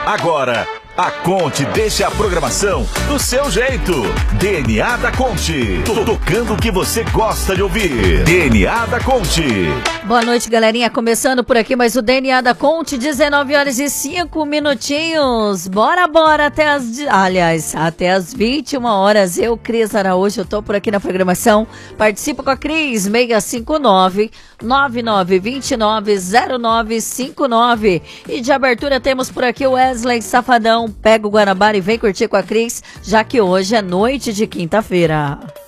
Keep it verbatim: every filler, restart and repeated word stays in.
Agora, a Conte deixa a programação do seu jeito. D N A da Conte. Tocando o que você gosta de ouvir. D N A da Conte. Boa noite, galerinha. Começando por aqui mais o D N A da Conte, dezenove horas e cinco minutinhos. Bora, bora, até as... Aliás, até as vinte e uma horas. Eu, Cris Araújo, eu tô por aqui na programação. Participa com a Cris, seis cinco nove, nove nove dois nove, zero nove cinco nove. E de abertura temos por aqui o Wesley Safadão. Pega o Guanabara e vem curtir com a Cris, já que hoje é noite de quinta-feira.